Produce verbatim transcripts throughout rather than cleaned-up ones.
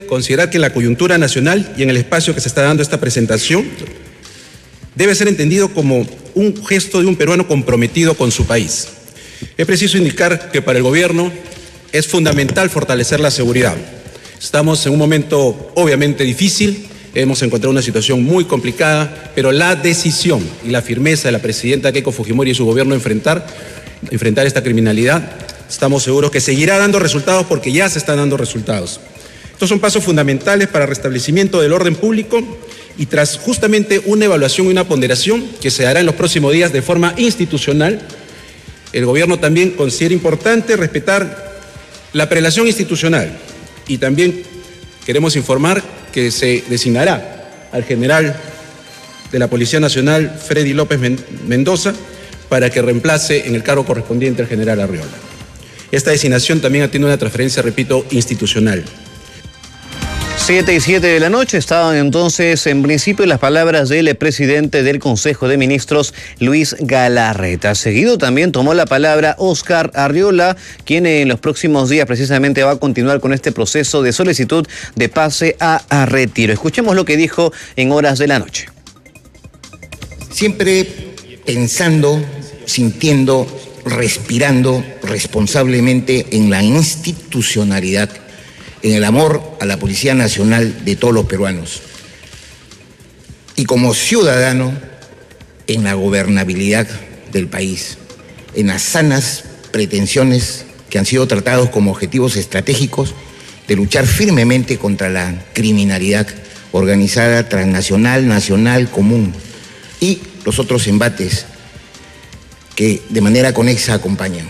Considerar que en la coyuntura nacional y en el espacio que se está dando esta presentación debe ser entendido como un gesto de un peruano comprometido con su país. Es preciso indicar que para el gobierno es fundamental fortalecer la seguridad. Estamos en un momento obviamente difícil, hemos encontrado una situación muy complicada, pero la decisión y la firmeza de la presidenta Keiko Fujimori y su gobierno enfrentar, enfrentar esta criminalidad, estamos seguros que seguirá dando resultados porque ya se están dando resultados. Estos son pasos fundamentales para el restablecimiento del orden público y tras justamente una evaluación y una ponderación que se dará en los próximos días de forma institucional, el gobierno también considera importante respetar la prelación institucional y también queremos informar que se designará al general de la Policía Nacional, Freddy López Mendoza, para que reemplace en el cargo correspondiente al general Arriola. Esta designación también tiene una transferencia, repito, institucional. Siete y siete de la noche estaban entonces en principio las palabras del presidente del Consejo de Ministros, Luis Galarreta. Seguido también tomó la palabra Óscar Arriola, quien en los próximos días precisamente va a continuar con este proceso de solicitud de pase a, a retiro. Escuchemos lo que dijo en horas de la noche. Siempre pensando, sintiendo, respirando responsablemente en la institucionalidad, en el amor a la Policía Nacional de todos los peruanos. Y como ciudadano, en la gobernabilidad del país, en las sanas pretensiones que han sido tratados como objetivos estratégicos de luchar firmemente contra la criminalidad organizada, transnacional, nacional, común, y los otros embates que de manera conexa acompañan.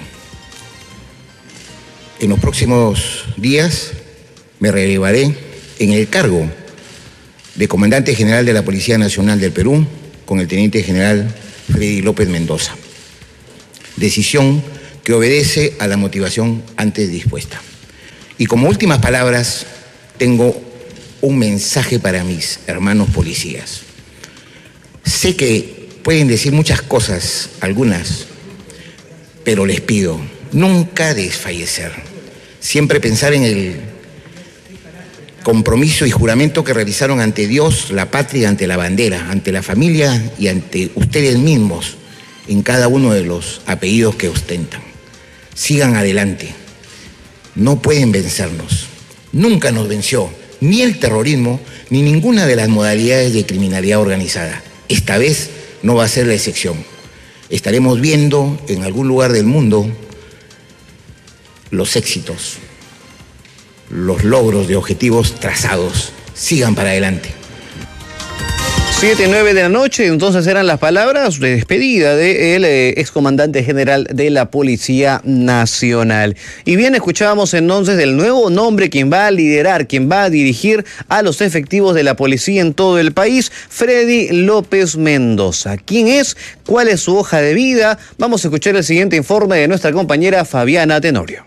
En los próximos días me relevaré en el cargo de Comandante General de la Policía Nacional del Perú con el Teniente General Freddy López Mendoza. Decisión que obedece a la motivación antes dispuesta. Y como últimas palabras, tengo un mensaje para mis hermanos policías. Sé que pueden decir muchas cosas, algunas, pero les pido nunca desfallecer. Siempre pensar en el compromiso y juramento que realizaron ante Dios, la patria, ante la bandera, ante la familia y ante ustedes mismos en cada uno de los apellidos que ostentan. Sigan adelante. No pueden vencernos. Nunca nos venció ni el terrorismo ni ninguna de las modalidades de criminalidad organizada. Esta vez no va a ser la excepción. Estaremos viendo en algún lugar del mundo los éxitos, los logros de objetivos trazados. Sigan para adelante. Siete y nueve de la noche, entonces eran las palabras de despedida del eh, excomandante general de la Policía Nacional. Y bien, escuchábamos entonces el nuevo nombre, quien va a liderar, quien va a dirigir a los efectivos de la policía en todo el país, Freddy López Mendoza. ¿Quién es? ¿Cuál es su hoja de vida? Vamos a escuchar el siguiente informe de nuestra compañera Fabiana Tenorio.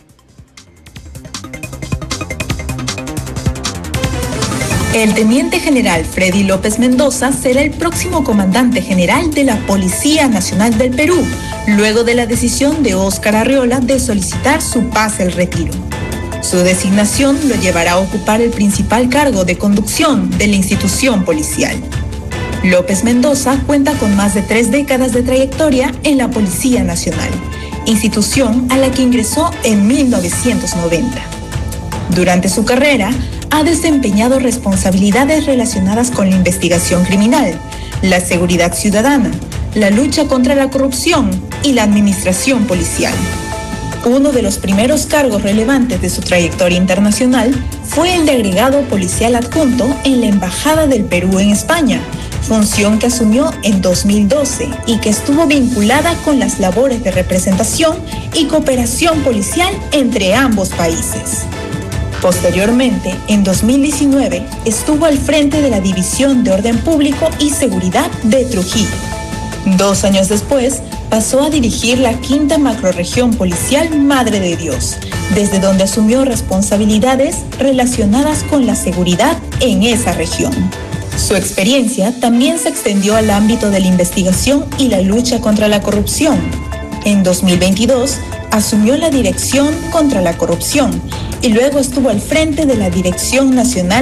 El teniente general Freddy López Mendoza será el próximo comandante general de la Policía Nacional del Perú, luego de la decisión de Óscar Arriola de solicitar su pase al retiro. Su designación lo llevará a ocupar el principal cargo de conducción de la institución policial. López Mendoza cuenta con más de tres décadas de trayectoria en la Policía Nacional, institución a la que ingresó en mil novecientos noventa. Durante su carrera, ha desempeñado responsabilidades relacionadas con la investigación criminal, la seguridad ciudadana, la lucha contra la corrupción y la administración policial. Uno de los primeros cargos relevantes de su trayectoria internacional fue el de agregado policial adjunto en la Embajada del Perú en España, función que asumió en dos mil doce y que estuvo vinculada con las labores de representación y cooperación policial entre ambos países. Posteriormente, en dos mil diecinueve, estuvo al frente de la División de Orden Público y Seguridad de Trujillo. Dos años después, pasó a dirigir la quinta macrorregión policial Madre de Dios, desde donde asumió responsabilidades relacionadas con la seguridad en esa región. Su experiencia también se extendió al ámbito de la investigación y la lucha contra la corrupción. En dos mil veintidós, asumió la Dirección contra la Corrupción y luego estuvo al frente de la Dirección Nacional